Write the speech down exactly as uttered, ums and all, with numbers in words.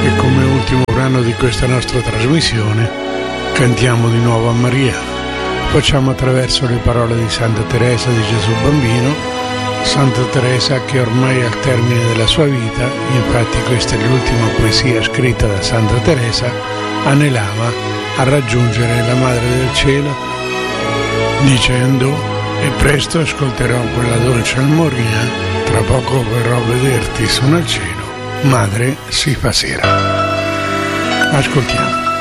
E come ultimo brano di questa nostra trasmissione cantiamo di nuovo a Maria. Facciamo attraverso le parole di Santa Teresa di Gesù Bambino. Santa Teresa che ormai è al termine della sua vita, infatti questa è l'ultima poesia scritta da Santa Teresa, anelava a raggiungere la Madre del Cielo dicendo: e presto ascolterò quella dolce almoria, tra poco verrò a vederti su nel cielo, Madre si fa sera. Ascoltiamo.